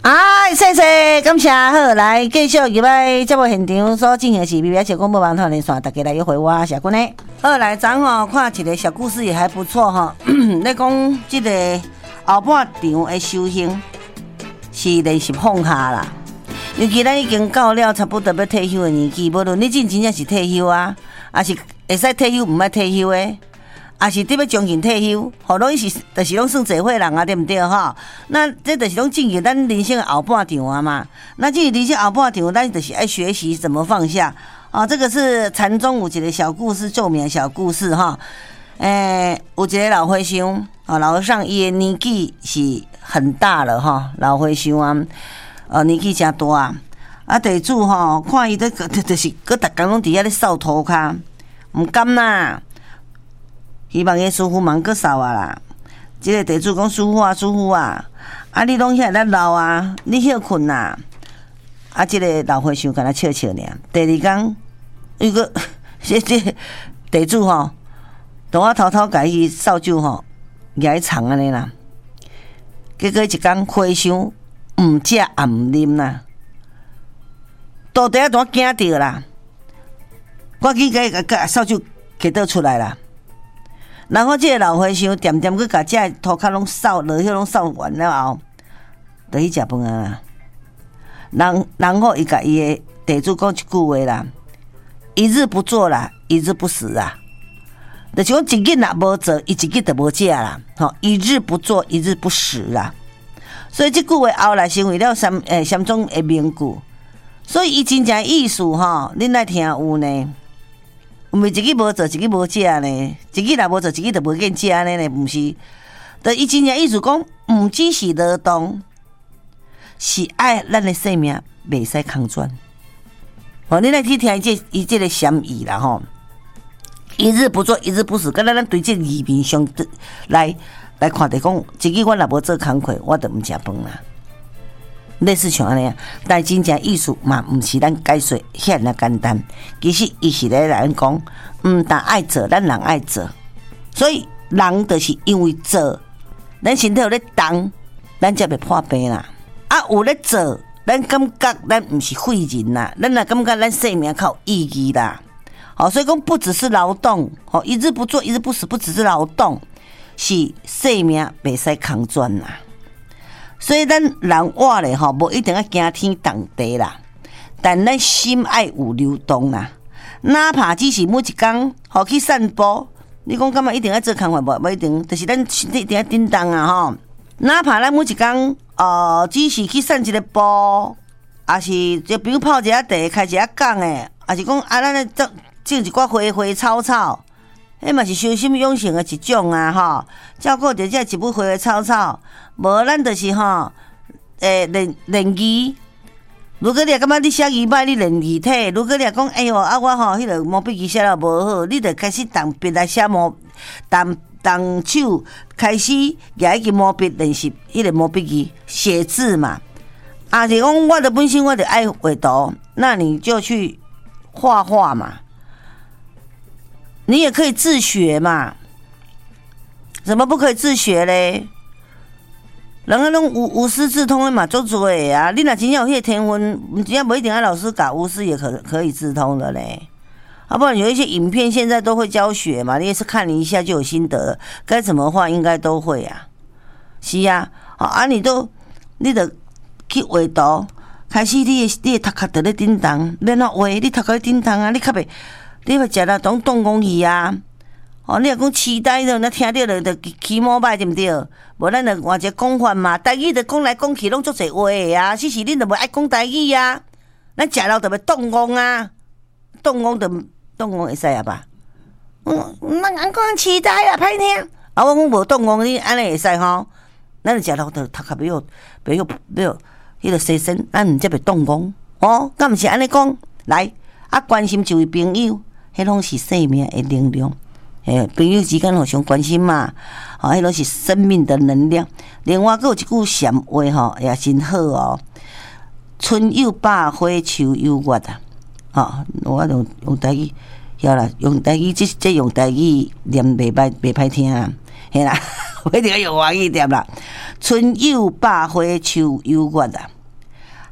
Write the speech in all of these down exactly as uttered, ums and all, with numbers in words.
哎，谢谢，感谢好，来继续入来节目现场所进行的是 B B S 广播网台连线，大家来约会我小君呢。好，来咱吼看一个小故事也还不错哈。你讲这个后半场的修行是练习放下啦，尤其咱已经到了差不多要退休的年纪，无论你真真正是退休啊，还是会使退休唔爱退休的。也是得要将近退休，吼，拢是，就是拢算社会人啊，对不对哈？那这就是拢进入咱人生的后半场啊嘛。那进入人生后半场，咱就是爱学习怎么放下啊。这个是禅宗有一个小故事，咒眠小故事哈。诶、欸，有一个老和尚啊，老和尚伊的年纪是很大了哈，老和尚啊，呃，年纪真大啊。啊，地主吼看伊在，就是搁逐工拢伫遐咧扫涂骹，毋甘呐。希望个师傅忙个扫啊啦！即、这个地主讲：师傅啊，师傅啊，啊你拢遐咧老啊，你休困呐！啊，即、这个老和尚敢若笑笑尔。第二天，伊个这这地主吼，同我偷偷甲伊扫帚吼，举去藏安尼啦。结果一天和尚毋食也毋啉啦，到底啊，我惊着啦！赶紧甲甲扫帚摕倒出来啦。然后这个老和尚点点去把这涂骹拢扫，落去拢扫完了后，就去食饭啊。然然后伊甲伊的地主讲一句话啦：一日不做啦，一日不食啊。就是讲一日若无做，伊一日就无食啦。吼，一日不做，一日不食啦。所以这句话后来成为了三诶三种的名句。所以伊真正意思吼，恁来听有呢。毋是一日无做，一日无食呢；一日若无做，一日就无见食呢呢，毋是。就伊真正意思讲，毋只是劳动，是爱咱的生命袂使空转。哦，你来去听这伊这个禅意啦吼，一日不做，一日不食，敢若咱对这字面上来来看着讲，一日我若无做工课，我就毋食饭啦。类似像安尼啊，但真正意思嘛，毋是咱解说遐尔简单。其实伊是咧来讲，毋但爱做，咱人爱做，所以人就是因为做，咱身体有咧动，咱才袂破病啦。啊，有咧做，咱感觉咱毋是废人啦，咱也感觉咱生命较有意义啦。好，所以讲不只是劳动，好，一日不做，一日不食，不只是劳动，是生命袂使空转啦。所以咱人活咧吼，无一定要惊天动地啦，但咱心爱有流动啦。哪怕只是每一工吼去散步，你讲干嘛一定要做工课无？无一定，就是咱身体一定要振动啊吼。哪怕咱每一工呃，只是去散一个步，也是就比如泡一下茶、开一下讲诶，也是讲啊，咱咧种种一寡花花草草。迄嘛是修心养性的一种啊，吼，照顾着这一尾花花草草，无咱就是吼，诶练练字。如果你也感觉你写字歹，你练字体；如果你也讲，哎哟，啊我吼迄个毛笔字写了无好，你就开始动笔来写毛，动动手开始举一支毛笔练习迄个毛笔字写字嘛。啊，是讲我的本身我就爱画图，那你就去画画嘛。你也可以自学嘛，怎么不可以自学嘞？人家拢无无师自通的嘛，做做的啊！你若真正有迄个天分，真正不一定要老师教，无师也可可以自通的嘞。啊，不然有一些影片现在都会教学嘛，你也是看一下就有心得了，该怎么画应该都会啊。是啊，啊你都你得去画图，开始你的你的头壳在咧叮当，然后画你头壳咧叮当啊，你较袂。你要食到种动工去啊！哦，你若讲痴呆了，那听到了就起毛歹，对不对？无咱就换一个讲法嘛，台语就讲来讲去拢足侪话的啊，只是恁就无爱讲台语啊。咱食了就要动工啊，动工就动工会使啊吧？嗯，那俺讲痴呆啊，歹听。啊，我讲无动工，你安尼会使吼？咱就食了就头壳袂有袂有袂有迄个洗身，咱毋则袂动工哦。敢毋是安尼讲？来啊，关心一位朋友。迄拢是生命的能量，诶，朋友之间互相关心嘛，吼，迄拢是生命的能量。另外，阁有一句禅话吼，也真好哦。春有百花，秋有月啊，吼，我用用台语，晓啦，用台语，即即用台语念袂歹，袂歹听啊，嘿啦，我一定要用华语念啦。春有百花，秋有月啊，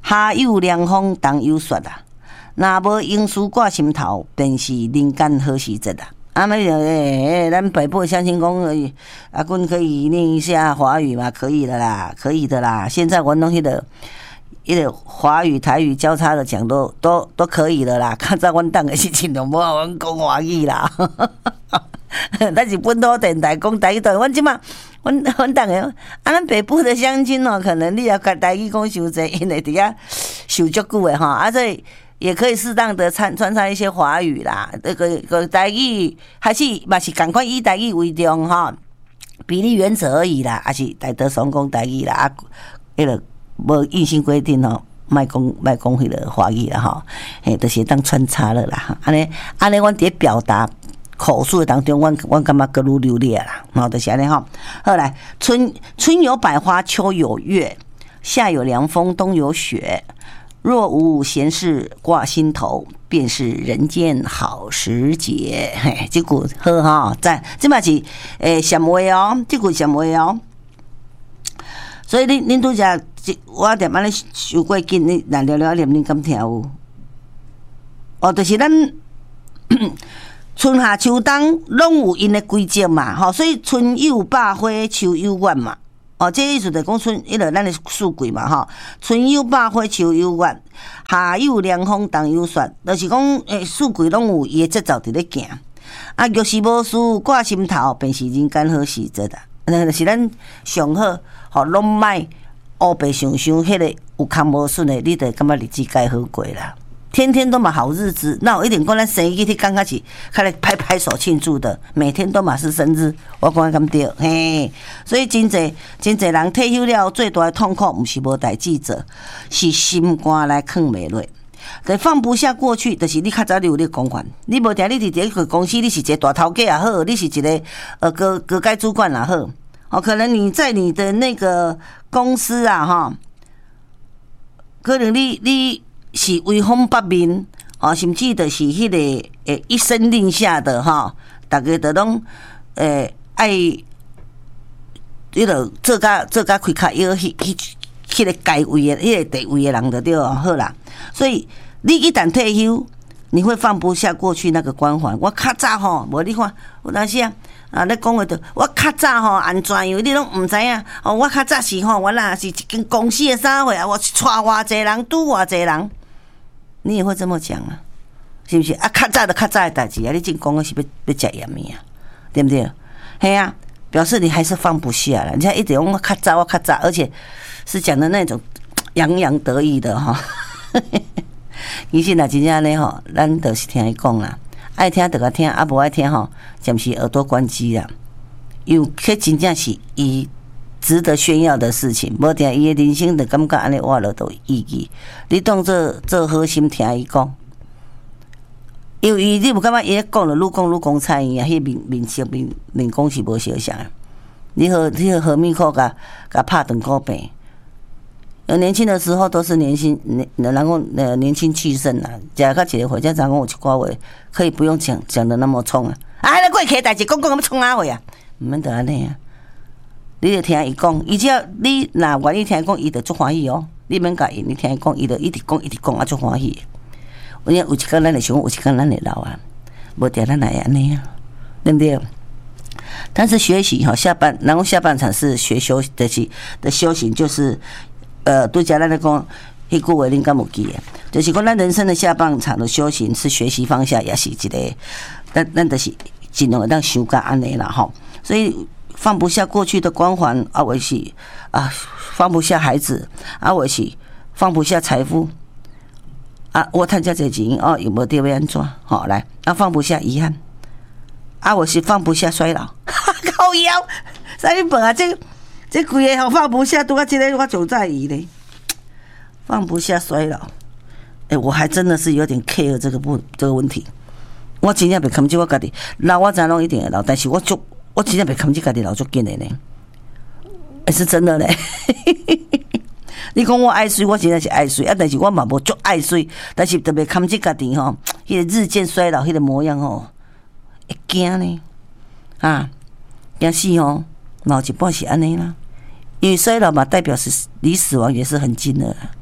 夏有凉风，冬有雪啊。若无英书挂心头，便是人间好时节啊。啊，没有诶，咱北部相亲公而已。阿君可以念一下华语吗？可以的啦，可以的啦。现在玩东西的，一个华语、台语交叉的讲都都都可以的啦。较早阮当的是尽量无互阮讲华语啦。咱是本土电台讲台语，阮即马，阮阮当个，啊，咱北部的乡亲哦，可能你要甲台语讲伤济，因为伫遐受足久的吼，啊，所以。也可以适当的穿穿插一些华语啦，这个个台语还是嘛是赶快以台语为重哈，比例原则而已啦，还是台德双讲台语啦，啊，迄个无硬性规定吼，卖讲卖讲迄个华语啦吼，嘿，就是当穿插了啦，安尼安尼，阮伫表达口述的当中，阮阮感觉更愈流利啦，吼，就是安尼吼。好来，春春有百花，秋有月，夏有凉风，冬有雪。若无闲事挂心头，便是人间好时节。嘿，这句好哈，赞！这嘛是诶禅话哦，这句禅话哦。所以恁恁拄则，我点安尼想过紧，恁来聊聊念，恁敢听有？哦，就是咱春夏秋冬拢有因的规则嘛，吼，所以春有百花，秋有月嘛。哦，这意思就讲春，迄个咱的四季嘛，吼，春有百花，秋有月，夏有凉风，冬有雪，就是讲诶，四季拢有伊的节奏伫咧行。啊，若是无事挂心头，便是人间好时节啦。那就是咱上好，吼，拢莫乌白想想，迄个有空无顺的，你就感觉日子该好过啦。天天都嘛好日子，那有一点讲咱生日迄刚开始，开来拍拍手庆祝的，每天都嘛是生日，我讲咁对，嘿，所以真济真济人退休了，最大的痛苦毋是无代志做，是心肝来藏袂落，就放不下过去，就是你较早你有你讲法，你无定你伫一个公司，你是一个大头家也好，你是一个呃高高阶主管也好，哦，可能你在你的那个公司啊，哈，可能你你。是威风八面，哦，甚至就是迄个诶一声令下的哈，大家都拢诶爱，迄个做甲做甲开卡要迄迄迄个阶位的、迄个地位的人就对了，好啦。所以你一旦退休，你会放不下过去那个光环。我较早吼，无你看，有当时啊啊，咧讲话着，我较早吼安怎样，你拢毋知影。哦，我较早是吼，我若是一间公司的啥货啊，我带偌济人，拄偌济人。你也会这么讲啊？是不是啊？较早的较早的代志啊，你真讲的是要要食盐面啊，对不对？嘿啊，表示你还是放不下了。人家一直讲我较早，我较早，而且是讲的那种洋洋得意的哈。其实若真正呢吼，咱就是听伊讲啦，爱听就甲听，啊无爱听吼，暂时耳朵关机啦。因为迄真正是伊。值得炫耀的事情，无定伊的人生就感觉安尼活了都有意义。你当做做好心听伊讲，因为伊你无感觉伊咧讲了愈讲愈讲菜伊啊，迄面面色面面讲是无相像。你和你和何密扣甲甲拍断骨病，呃，年轻的时候都是年轻年，然后呃年轻气盛啊，食较一个回家长讲有一寡话可以不用讲讲的那么冲啊，啊，迄个过去代志讲讲咁冲啊话啊，毋免得安尼啊。你就听伊讲，伊只要你若愿意听讲，伊就足欢喜哦。你免甲伊，你听伊讲，伊就一直讲一直讲啊，足欢喜。有影有一天咱会想，有一天咱会老啊，无定咱来安尼啊，对不对？但是学习哈，下半然后下半场是学修的是的修行，就是呃，对家咱来讲，迄句话恁敢有记诶？就是讲咱人生的下半场的修行是学习放下，也是一个，咱咱就是尽量会当想甲安尼啦吼，所以。放不下过去的光环，啊，我是啊，放不下孩子，啊，我是放不下财富，啊，我趁遮侪钱哦，有无地要安怎？好、哦、来，啊，放不下遗憾，啊，我是放不下衰老，靠腰，啥你笨啊？这这规个好放不下，拄啊，这个我总在意咧，放不下衰老，哎、欸，我还真的是有点 care 这个不这个问题，我真正袂堪住我家己，老我知拢一定会老，但是我就。我真正袂堪住家己老足紧的呢，也是真的嘞。你讲我爱睡，我真正是爱睡啊，但是我嘛无足爱睡，但是特别堪住家己吼，迄个日渐衰老迄个模样吼，会惊呢啊，惊死吼，嘛有一半是安尼啦，因为衰老嘛代表是离死亡也是很近的啦，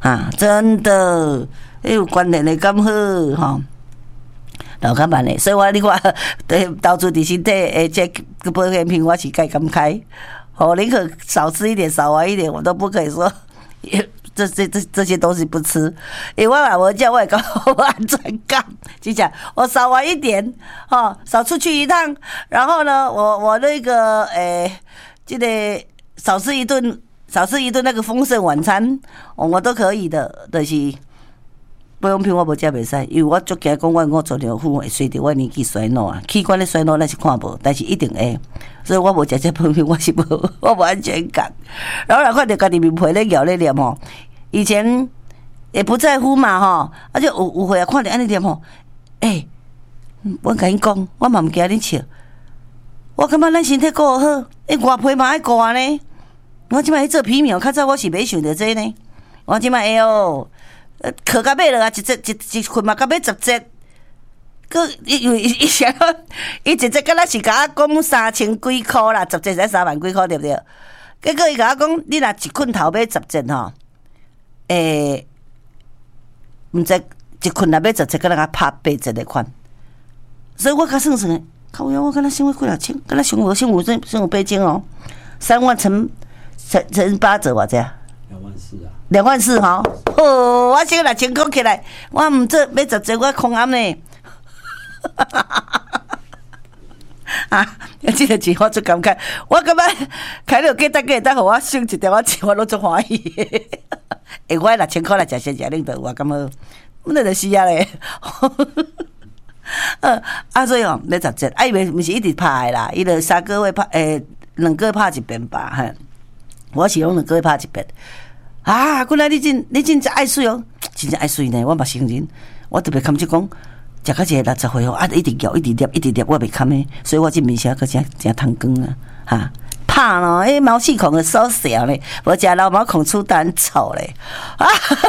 啊，真的，有关联的咁好吼。老较慢的，所以我你看，投资伫身体诶，这个保险品我是该咁开，哦，宁可少吃一点，少玩一点，我都不可以说，这这这这些东西不吃，因为我我叫我也搞安全感，就讲我少玩一点，哦，少出去一趟，然后呢，我我那个诶，这个少吃一顿，少吃一顿那个丰盛晚餐，哦，我都可以的，就是。保养品我无食袂使，因为我足惊讲我我做疗护会随着我年纪衰老啊，器官咧衰老咱是看无，但是一定会，所以我无食这保养品，我是无我无安全感。然后来看到家己面皮咧咬咧念吼，以前也不在乎嘛吼，而且有有回来看到安尼念吼，诶、欸，我甲因讲，我嘛毋惊恁笑，我感觉咱身体顾好，诶、欸，外皮嘛爱顾啊呢。我即摆去做皮秒，较早我是袂想着这呢，我即摆哎哟。课到尾了啊，一节一一困嘛，到尾十节，佮因为伊想，伊一节敢若是甲我讲三千几箍啦，十节才三万几箍对不对？结果伊甲我讲，你若一困头尾十节吼，诶，毋知一困若尾十节，敢若甲拍八节的款，所以我甲算算诶，靠腰我敢若省几若千，敢若省无省有省省有八千哦，三万乘乘乘八折偌济啊？ 两万四啊。 两万四哈，哦，我先六千块起来，我唔做要十节我空暗呢。啊，这个钱我最感慨，我感觉开了价，大家当互我省一点，我钱我拢足欢喜。诶，我六千块来食先食恁得，我感觉我那就是啊咧。呃，啊，所以哦，要十节，啊，以为毋是一直拍的啦，伊就三个月拍，诶，两个月拍一遍吧，嘿。我是拢两个月拍一遍。啊！过来你真你真爱水哦，真正爱水呢！我嘛承认，我特别堪只讲，食到一个六十岁哦，啊，一直咬，一直捏，一直捏，我袂堪的，所以我真面写个真真贪光啊！哈，怕咯，迄毛细孔的缩小咧，无食老毛孔出单臭咧，啊！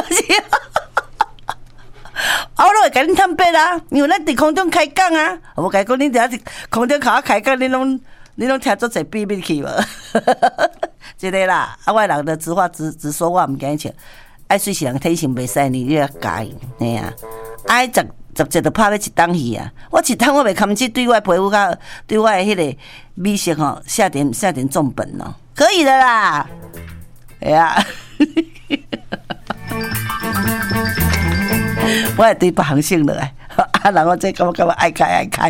啊，我都会甲恁探白啦，因为咱伫空中开讲啊，我甲讲恁伫遐空中甲我开讲，恁拢恁拢听做侪秘密去无？这个啦，啊，我人的直话直直说，我唔惊笑。爱水是人天性袂使，你你要改，嘿啊！爱十十节就拍咧一档戏啊！我一趟我袂堪去对我皮肤甲对我的迄个美色吼下点下点重本哦，可以的啦，哎呀！我也对别行性了哎，啊，然后这感觉感觉爱开爱开，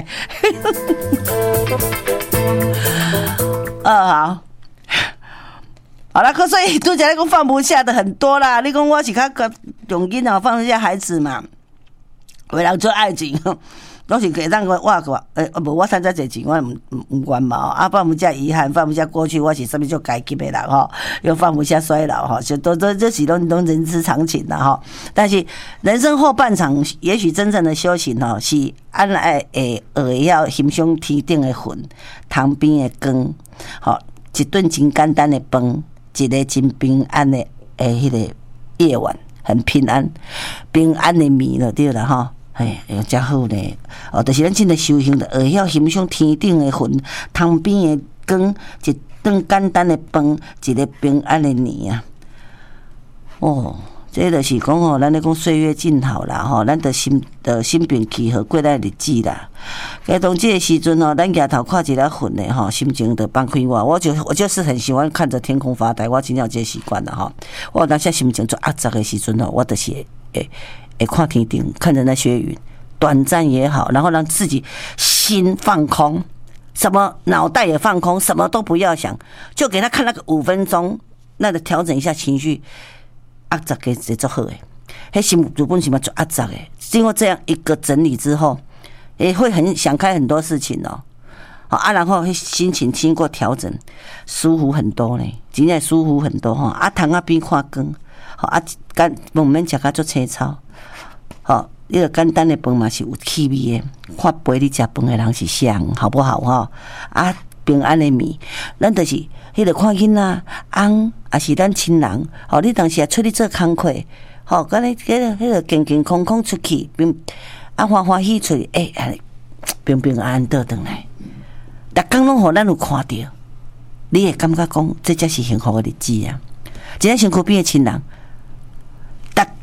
啊好。好了，可所以拄则你讲放不下的很多啦。你讲我是较重囡仔放不下孩子嘛，为人做爱情，拢是给当我我个诶，无我趁遮侪钱，我唔唔管嘛。啊，放不下遗憾，放不下过去，我是什么叫改级的人吼，又放不下衰老吼，就都都这是拢拢人之常情啦吼。但是人生后半场，也许真正的修行吼，是按爱诶学要欣赏天顶的云，塘边的光，吼，一顿真简单的饭。一个真平安的诶，迄个夜晚很平安，平安的暝就对了吼。哎，真好呢。哦，就是咱真的修行的，会晓欣赏天顶的云，塘边的光，一顿简单的饭，一个平安的暝啊。哦。这就是讲吼，咱咧讲岁月静好啦吼，咱的心的心平气和过咱日子啦。在当这个时阵吼，咱抬头看一个云的吼，心情就放开我。我就我就是很喜欢看着天空发呆，我真有这个习惯啦吼。我有当下心情做压榨的时阵吼，我就是会会看天顶，看着那些云，短暂也好，然后让自己心放空，什么脑袋也放空，什么都不要想，就给他看那个五分钟，那个调整一下情绪。压榨嘅是做好诶，迄心主本是嘛做压榨诶。经过这样一个整理之后，也会很想开很多事情哦。好啊，然后心情经过调整，舒服很多呢，真正舒服很多哈。啊，窗仔边看光，好啊，干我们食甲做青草，好，你个简单的饭嘛是有气味诶，看陪你食饭的人是香，好不好哈？啊，平安的暝，咱就是。迄个看囡仔翁，也是咱亲人，吼！你当时也出去做工课，吼，甲你迄个迄个健健康康出去，并啊欢欢喜出去，诶、欸，平平安安倒转来，逐工拢互咱有看到，你会感觉讲，这才是幸福的日子啊！一个身躯边的亲人，逐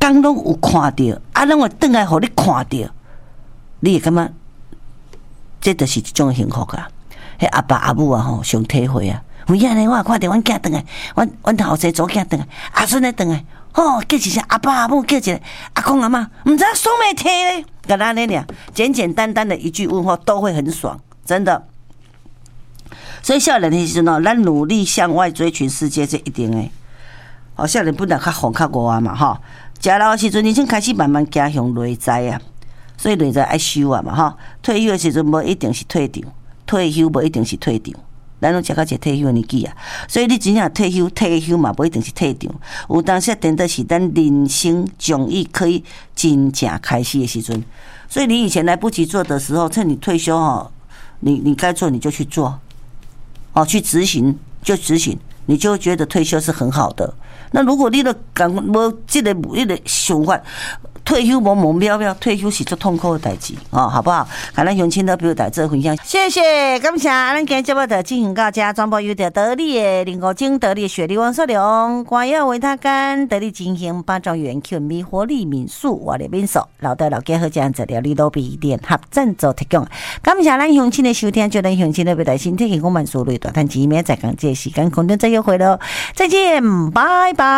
工拢有看到，啊，拢会转来互你看到，你会感觉这就是一种幸福啊！迄阿爸阿母啊吼，上体会啊！有影呢，我看到阮囝转来，阮阮后生祖囝转来，阿孙咧转来，吼、哦，叫一声阿爸阿母，叫一个阿公阿妈，毋知爽袂摕咧，干那咧俩，简简单单的一句问候都会很爽，真的。所以少年的时阵哦，咱努力向外追寻世界，这一定的。哦，少年本来较红较饿啊嘛，吼，食老的时阵，已经开始慢慢走向内在啊。所以内在爱修啊嘛，吼，退休的时阵无一定是退场，退休无一定是退场。咱拢食到一个退休的年纪啊，所以你真正退休，退休嘛无一定是退场。有当时真的是咱人生终于可以真正开始的时阵。所以你以前来不及做的时候，趁你退休哦，你你该做你就去做，哦，去执行就执行，你就觉得退休是很好的。那如果你都感无这个这个想法，退休无目标标，退休是做痛苦的代志哦，好不好？看咱乡亲的表达做分享，谢谢，感谢咱今天节目的进行到这，全部由着得力的林国精、得力的雪莉王所良、关耀维他干、得力进行八庄园 Q 米活力民宿、我的民宿、老的老家好这做料理都比联合赞助提供。感谢咱乡亲的收听，就咱乡亲的表达身体健康万事如意，大谈几面再讲这时间空中再约会喽，再见，拜拜。